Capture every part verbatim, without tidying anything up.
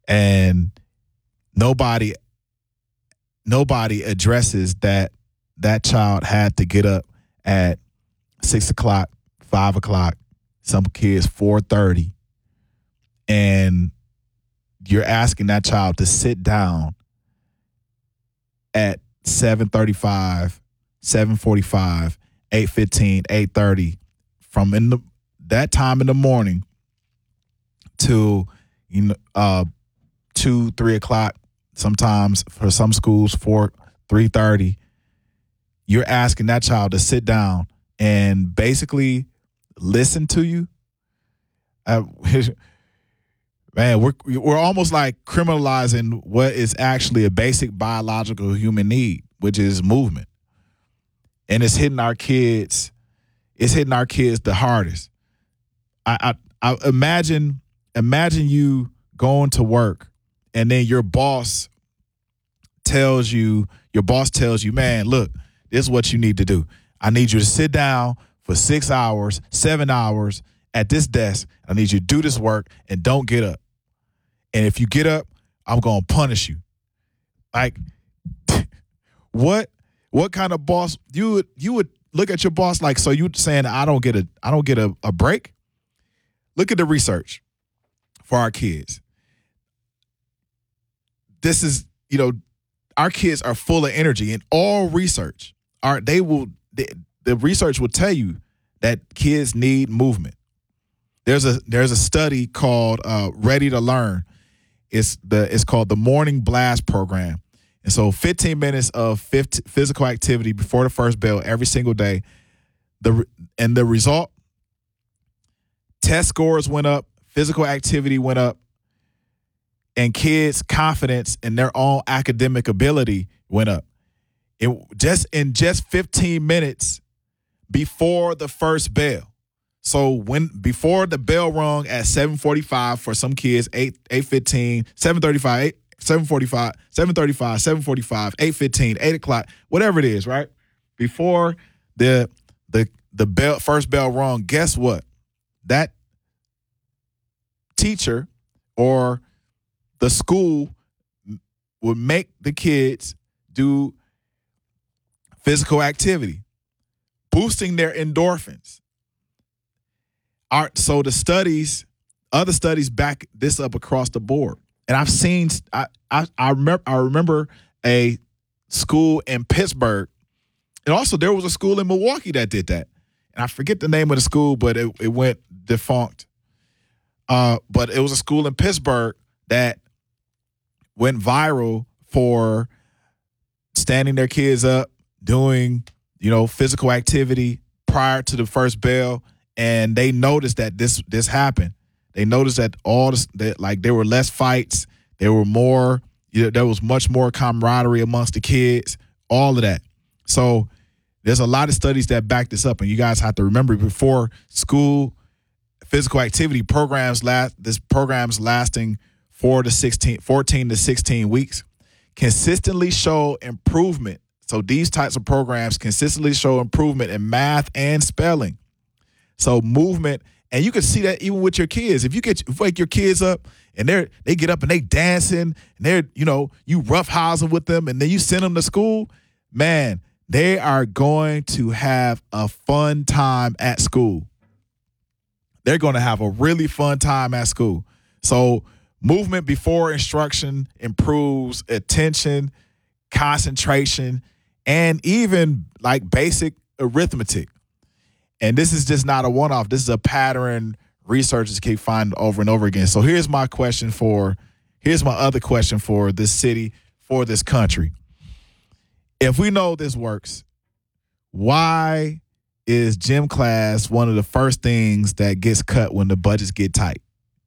And nobody nobody addresses that that child had to get up at six o'clock, five o'clock, some kids four thirty, and you're asking that child to sit down at seven thirty-five, seven forty-five, eight fifteen, eight thirty from in the that time in the morning to you know uh two, three o'clock, sometimes for some schools, four, three thirty. You're asking that child to sit down and basically listen to you. Uh, man, we're we're almost like criminalizing what is actually a basic biological human need, which is movement. And it's hitting our kids, it's hitting our kids the hardest. I I, I imagine imagine you going to work and then your boss tells you, your boss tells you, man, look, this is what you need to do. I need you to sit down for six hours, seven hours at this desk. I need you to do this work and don't get up. And if you get up, I'm going to punish you. Like, what what kind of boss you would you would look at your boss like, so you saying I don't get a I don't get a, a break? Look at the research for our kids. This is, you know, our kids are full of energy, and all research are they will they, the research will tell you that kids need movement. There's a there's a study called uh, Ready to Learn. It's the it's called the Morning Blast Program, and so fifteen minutes of physical activity before the first bell every single day. The and the result: test scores went up, physical activity went up, and kids' confidence in their own academic ability went up. It just in just fifteen minutes before the first bell. So when before the bell rung at seven forty-five for some kids, eight eight fifteen, seven thirty-five, eight, seven forty-five, seven thirty-five, seven forty-five, eight fifteen, eight o'clock, whatever it is, right? Before the the the bell first bell rung, guess what? That teacher or the school would make the kids do physical activity, boosting their endorphins. Our, so the studies, other studies back this up across the board. And I've seen, I I, I remember I remember a school in Pittsburgh, and also there was a school in Milwaukee that did that. And I forget the name of the school, but it, it went defunct. Uh, but it was a school in Pittsburgh that went viral for standing their kids up, doing, you know, physical activity prior to the first bell. And they noticed that this this happened. They noticed that all this, that like there were less fights, there were more, you know, there was much more camaraderie amongst the kids, all of that. So there's a lot of studies that back this up, and you guys have to remember before school physical activity programs last. This program's lasting four to sixteen, fourteen to sixteen weeks, consistently show improvement. So these types of programs consistently show improvement in math and spelling. So movement, and you can see that even with your kids. If you get if wake your kids up and they're they get up and they dancing and they're, you know, you roughhousing with them and then you send them to school, man, they are going to have a fun time at school. They're going to have a really fun time at school. So movement before instruction improves attention, concentration, and even like basic arithmetic. And this is just not a one-off. This is a pattern researchers keep finding over and over again. So here's my question for, here's my other question for this city, for this country. If we know this works, why is gym class one of the first things that gets cut when the budgets get tight?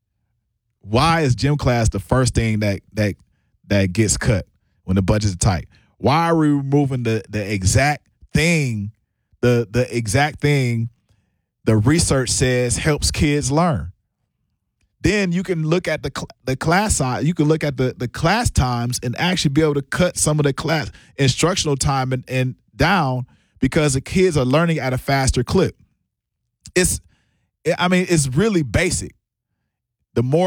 Why is gym class the first thing that that that gets cut when the budgets are tight? Why are we removing the the exact thing, the the exact thing the research says helps kids learn? Then you can look at the cl- the class size. You can look at the, the class times and actually be able to cut some of the class instructional time and, and down because the kids are learning at a faster clip. It's, I mean, it's really basic. The more